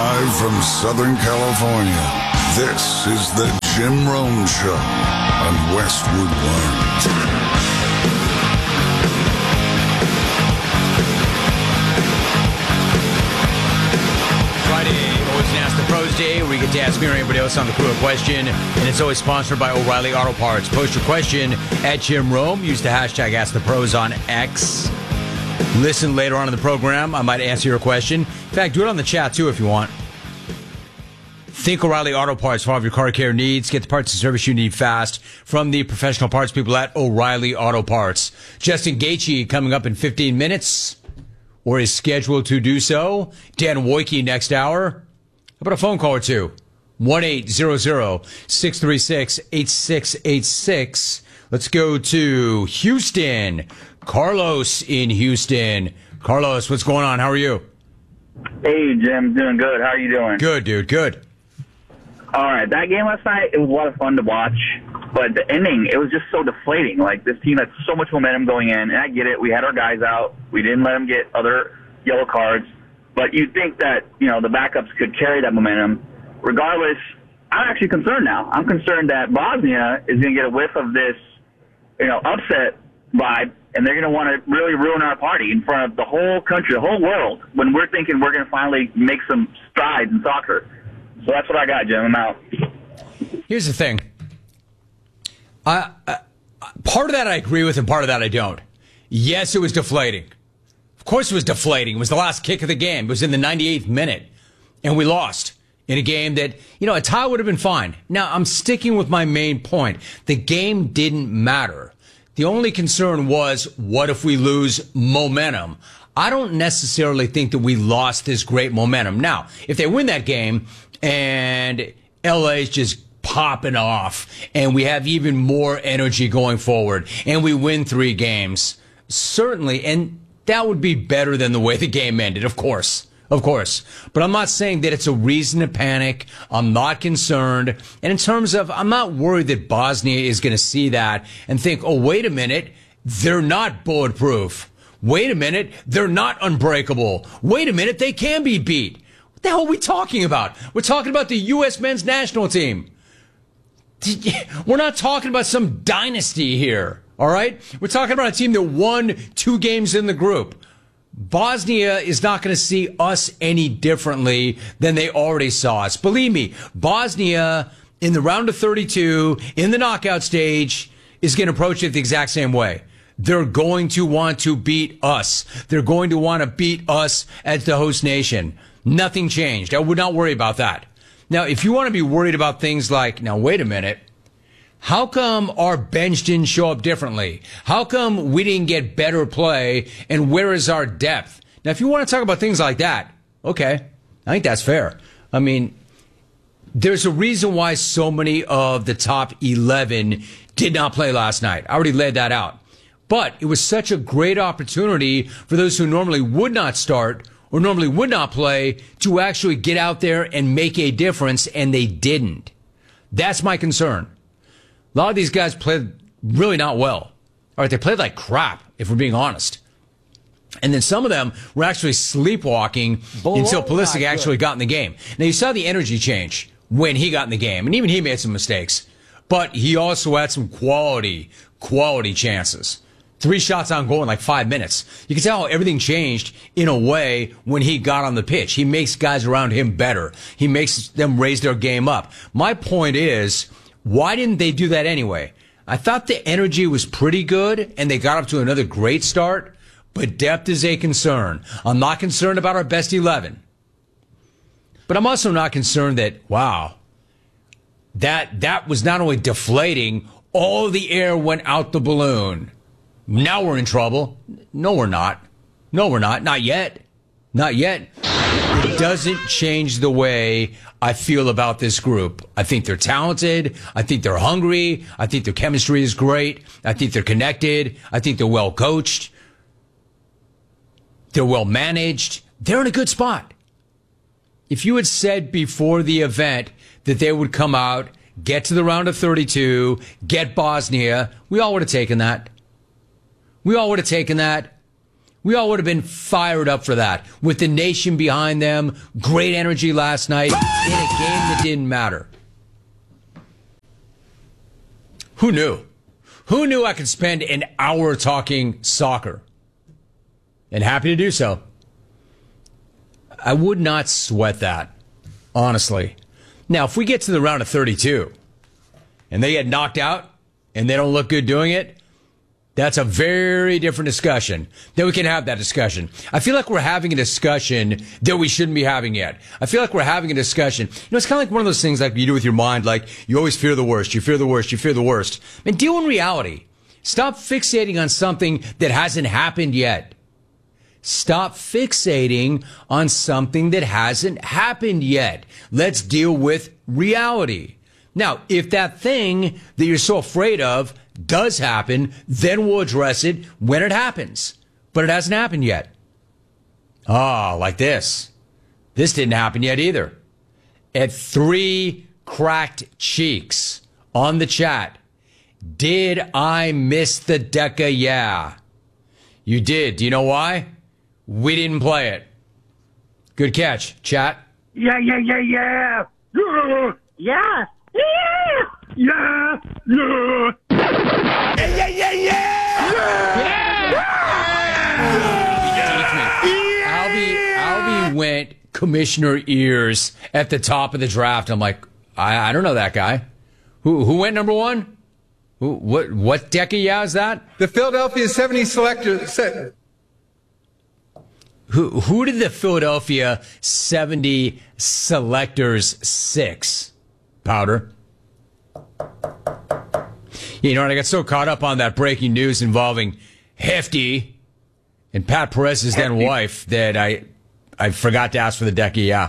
Live from Southern California, this is the Jim Rome Show on Westwood One. Pros Day, where you get to ask me or anybody else on the crew a question, and it's always sponsored by O'Reilly Auto Parts. Post your question at Jim Rome. Use the hashtag AskThePros on X. Listen later on in the program. I might answer your question. In fact, do it on the chat, too, if you want. Think O'Reilly Auto Parts for all of your car care needs. Get the parts and service you need fast from the professional parts people at O'Reilly Auto Parts. Justin Gaethje coming up in 15 minutes, or is scheduled to do so. Dan Wojcicki next hour. How about a phone call or two? 1-800-636-8686. Let's go to Houston. Carlos in Houston. Carlos, what's going on? How are you? Hey, Jim. Doing good. How are you doing? Good, dude. Good. All right. That game last night, it was a lot of fun to watch. But the ending, it was just so deflating. Like, this team had so much momentum going in. And I get it. We had our guys out. We didn't let them get other yellow cards. But you'd think that, you know, the backups could carry that momentum. Regardless, I'm actually concerned now. I'm concerned that Bosnia is going to get a whiff of this, you know, upset vibe, and they're going to want to really ruin our party in front of the whole country, the whole world, when we're thinking we're going to finally make some strides in soccer. So that's what I got, Jim. I'm out. Here's the thing. Part of that I agree with, and part of that I don't. Yes, it was deflating. Of course it was deflating. It was the last kick of the game. It was in the 98th minute. And we lost in a game that, you know, a tie would have been fine. Now, I'm sticking with my main point. The game didn't matter. The only concern was, what if we lose momentum? I don't necessarily think that we lost this great momentum. Now, if they win that game and LA's just popping off and we have even more energy going forward and we win 3 games, certainly, and that would be better than the way the game ended, of course. Of course. But I'm not saying that it's a reason to panic. I'm not concerned. And in terms of, I'm not worried that Bosnia is going to see that and think, oh, wait a minute, they're not bulletproof. Wait a minute, they're not unbreakable. Wait a minute, they can be beat. What the hell are we talking about? We're talking about the U.S. men's national team. We're not talking about some dynasty here. All right? We're talking about a team that won 2 games in the group. Bosnia is not going to see us any differently than they already saw us. Believe me, Bosnia in the round of 32, in the knockout stage, is going to approach it the exact same way. They're going to want to beat us. They're going to want to beat us as the host nation. Nothing changed. I would not worry about that. Now, if you want to be worried about things like, now, wait a minute. How come our bench didn't show up differently? How come we didn't get better play? And where is our depth? Now, if you want to talk about things like that, okay, I think that's fair. I mean, there's a reason why so many of the top 11 did not play last night. I already laid that out. But it was such a great opportunity for those who normally would not start or normally would not play to actually get out there and make a difference, and they didn't. That's my concern. A lot of these guys played really not well. All right, they played like crap, if we're being honest. And then some of them were actually sleepwalking until Pulisic actually got in the game. Now, you saw the energy change when he got in the game, and even he made some mistakes. But he also had some quality chances. 3 shots on goal in like 5 minutes. You can tell how everything changed in a way when he got on the pitch. He makes guys around him better. He makes them raise their game up. My point is, why didn't they do that anyway? I thought the energy was pretty good, and they got up to another great start, but depth is a concern. I'm not concerned about our best 11. But I'm also not concerned that, wow, that was not only deflating, all the air went out the balloon. Now we're in trouble. No, we're not. No, we're not. Not yet. Not yet. It doesn't change the way I feel about this group. I think they're talented. I think they're hungry. I think their chemistry is great. I think they're connected. I think they're well coached. They're well managed. They're in a good spot. If you had said before the event that they would come out, get to the round of 32, get Bosnia, we all would have taken that. We all would have taken that. We all would have been fired up for that. With the nation behind them, great energy last night in a game that didn't matter. Who knew? Who knew I could spend an hour talking soccer? And happy to do so. I would not sweat that, honestly. Now, if we get to the round of 32 and they get knocked out and they don't look good doing it, that's a very different discussion. Then we can have that discussion. I feel like we're having a discussion that we shouldn't be having yet. I feel like we're having a discussion. You know, it's kind of like one of those things like you do with your mind, like you always fear the worst, you fear the worst, you fear the worst. And deal in reality. Stop fixating on something that hasn't happened yet. Stop fixating on something that hasn't happened yet. Let's deal with reality. Now, if that thing that you're so afraid of does happen, then we'll address it when it happens. But it hasn't happened yet. Like this. This didn't happen yet either. At 3 cracked cheeks on the chat. Did I miss the Deca? Yeah. You did. Do you know why? We didn't play it. Good catch, chat. Yeah. Yeah. Yeah. Albie went commissioner ears at the top of the draft. I'm like, I don't know that guy. Who went number 1? What Deca yeah is that? The Philadelphia 70 selector. Who did the Philadelphia 70 selectors 6? Powder. You know, and I got so caught up on that breaking news involving Hefty and Pat Perez's then wife that I forgot to ask for the Deca, yeah.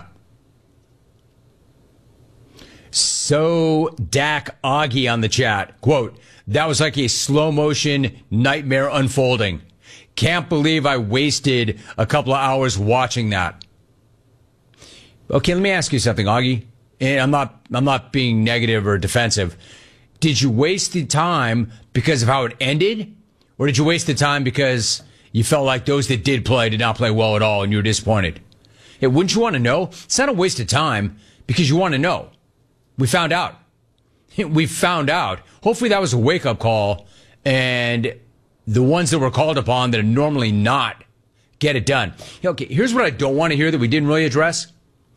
So Dak Augie on the chat, quote, that was like a slow motion nightmare unfolding. Can't believe I wasted a couple of hours watching that. Okay, let me ask you something, Augie. And I'm not being negative or defensive. Did you waste the time because of how it ended? Or did you waste the time because you felt like those that did play did not play well at all and you were disappointed? Hey, wouldn't you want to know? It's not a waste of time because you want to know. We found out. We found out. Hopefully that was a wake-up call and the ones that were called upon that are normally not get it done. Okay, here's what I don't want to hear that we didn't really address.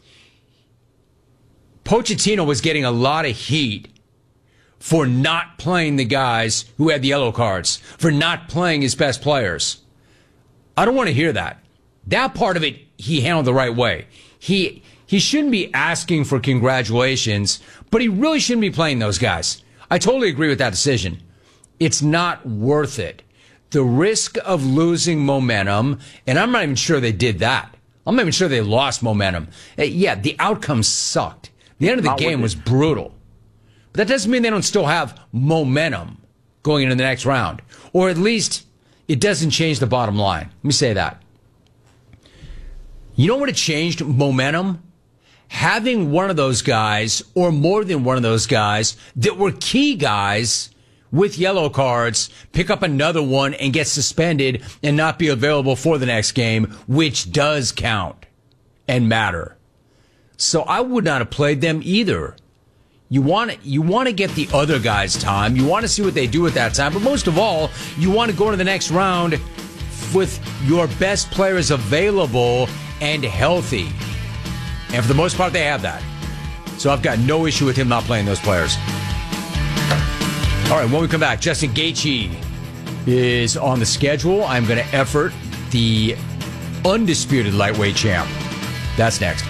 Pochettino was getting a lot of heat for not playing the guys who had the yellow cards, for not playing his best players. I don't want to hear that. That part of it, he handled the right way. He shouldn't be asking for congratulations, but he really shouldn't be playing those guys. I totally agree with that decision. It's not worth it. The risk of losing momentum, and I'm not even sure they did that. I'm not even sure they lost momentum. Yeah, the outcome sucked. The end of the game was brutal. But that doesn't mean they don't still have momentum going into the next round. Or at least it doesn't change the bottom line. Let me say that. You know what it changed momentum? Having one of those guys, or more than one of those guys, that were key guys with yellow cards, pick up another one and get suspended and not be available for the next game, which does count and matter. So I would not have played them either. You want to get the other guys time. You want to see what they do at that time. But most of all, you want to go into the next round with your best players available and healthy. And for the most part, they have that. So I've got no issue with him not playing those players. All right, when we come back, Justin Gaethje is on the schedule. I'm going to effort the undisputed lightweight champ. That's next.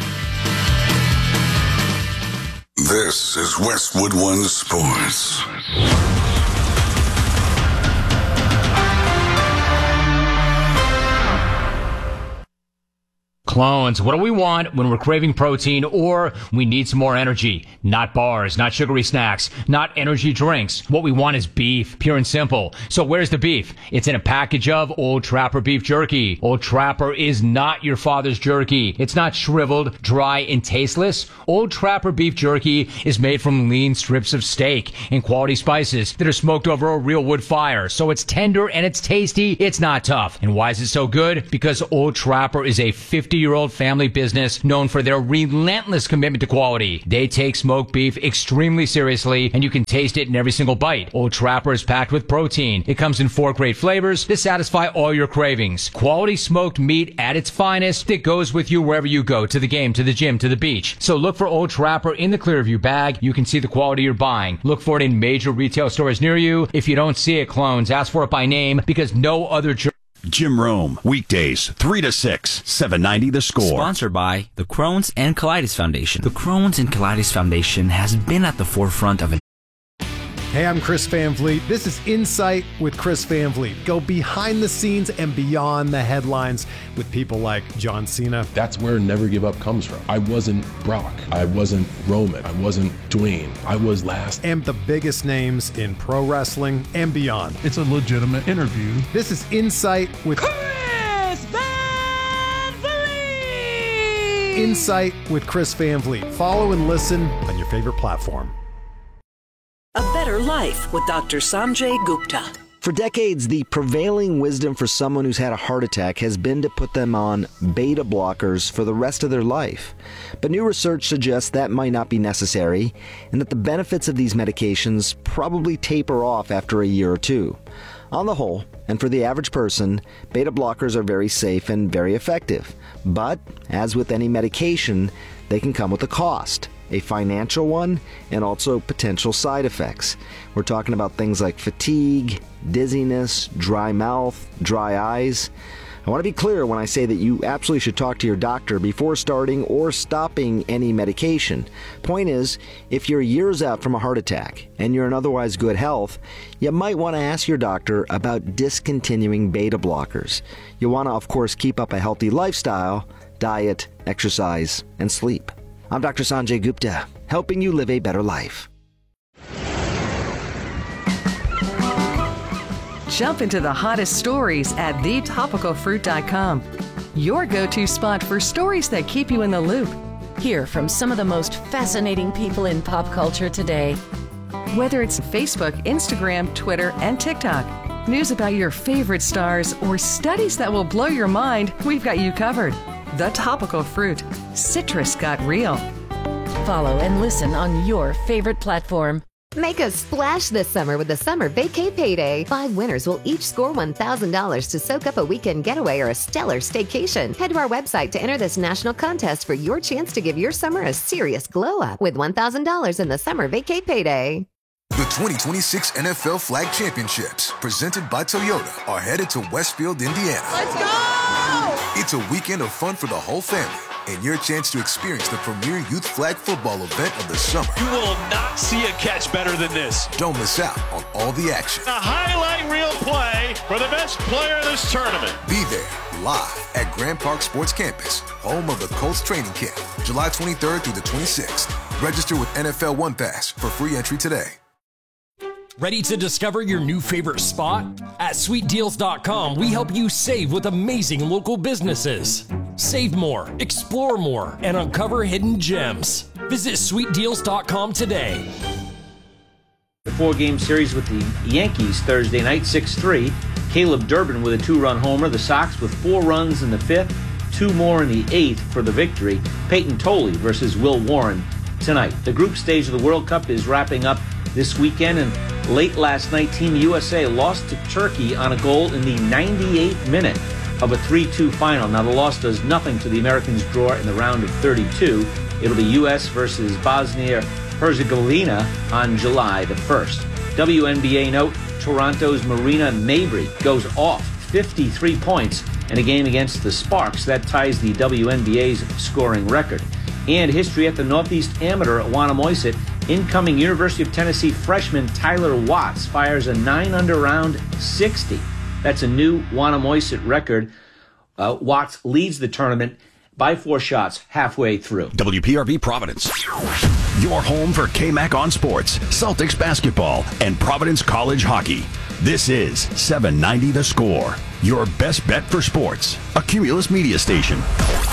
This is Westwood One Sports. Clones. What do we want when we're craving protein or we need some more energy? Not bars, not sugary snacks, not energy drinks. What we want is beef, pure and simple. So where's the beef? It's in a package of Old Trapper beef jerky. Old Trapper is not your father's jerky. It's not shriveled, dry, and tasteless. Old Trapper beef jerky is made from lean strips of steak and quality spices that are smoked over a real wood fire. So it's tender and it's tasty. It's not tough. And why is it so good? Because Old Trapper is a 50-year-old family business known for their relentless commitment to quality. They take smoked beef extremely seriously, and you can taste it in every single bite. Old Trapper is packed with protein. It comes in 4 great flavors to satisfy all your cravings. Quality smoked meat at its finest that goes with you wherever you go, to the game, to the gym, to the beach. So look for Old Trapper in the Clearview bag. You can see the quality you're buying. Look for it in major retail stores near you. If you don't see it, Clones, ask for it by name, because no other Jim Rome, weekdays, 3 to 6, 790 The Score. Sponsored by the Crohn's and Colitis Foundation. The Crohn's and Colitis Foundation has been at the forefront of Hey, I'm Chris Van Vliet. This is Insight with Chris Van Vliet. Go behind the scenes and beyond the headlines with people like John Cena. That's where Never Give Up comes from. I wasn't Brock. I wasn't Roman. I wasn't Dwayne. I was last. And the biggest names in pro wrestling and beyond. It's a legitimate interview. This is Insight with Chris Van Vliet. Insight with Chris Van Vliet. Follow and listen on your favorite platform. A Better Life with Dr. Sanjay Gupta. For decades, the prevailing wisdom for someone who's had a heart attack has been to put them on beta blockers for the rest of their life. But new research suggests that might not be necessary, and that the benefits of these medications probably taper off after a year or two. On the whole, and for the average person, beta blockers are very safe and very effective. But, as with any medication, they can come with a cost. A financial one, and also potential side effects. We're talking about things like fatigue, dizziness, dry mouth, dry eyes. I want to be clear when I say that you absolutely should talk to your doctor before starting or stopping any medication. Point is, if you're years out from a heart attack and you're in otherwise good health, you might want to ask your doctor about discontinuing beta blockers. You want to, of course, keep up a healthy lifestyle, diet, exercise, and sleep. I'm Dr. Sanjay Gupta, helping you live a better life. Jump into the hottest stories at thetopicalfruit.com. Your go-to spot for stories that keep you in the loop. Hear from some of the most fascinating people in pop culture today. Whether it's Facebook, Instagram, Twitter, and TikTok, news about your favorite stars, or studies that will blow your mind, we've got you covered. The Topical Fruit. Citrus got real. Follow and listen on your favorite platform. Make a splash this summer with the Summer Vacay Payday. 5 winners will each score $1,000 to soak up a weekend getaway or a stellar staycation. Head to our website to enter this national contest for your chance to give your summer a serious glow up with $1,000 in the Summer Vacay Payday. The 2026 NFL Flag Championships, presented by Toyota, are headed to Westfield, Indiana. Let's go! It's a weekend of fun for the whole family and your chance to experience the premier youth flag football event of the summer. You will not see a catch better than this. Don't miss out on all the action. A highlight reel play for the best player in this tournament. Be there live at Grand Park Sports Campus, home of the Colts training camp, July 23rd through the 26th. Register with NFL One Pass for free entry today. Ready to discover your new favorite spot? At SweetDeals.com, we help you save with amazing local businesses. Save more, explore more, and uncover hidden gems. Visit SweetDeals.com today. The 4-game series with the Yankees Thursday night, 6-3. Caleb Durbin with a 2-run homer. The Sox with 4 runs in the 5th, 2 more in the 8th for the victory. Peyton Tolley versus Will Warren tonight. The group stage of the World Cup is wrapping up this weekend, and late last night, Team USA lost to Turkey on a goal in the 98th minute of a 3-2 final. Now, the loss does nothing to the Americans' draw in the round of 32. It'll be U.S. versus Bosnia-Herzegovina on July the 1st. WNBA note, Toronto's Marina Mabrey goes off 53 points in a game against the Sparks. That ties the WNBA's scoring record. And history at the Northeast Amateur at Wannamoisett. Incoming University of Tennessee freshman Tyler Watts fires a 9-under round 60. That's a new Wannamoisett record. Watts leads the tournament by 4 shots halfway through. WPRV Providence. Your home for KMAC on sports, Celtics basketball, and Providence College hockey. This is 790 The Score, your best bet for sports. A Cumulus media station.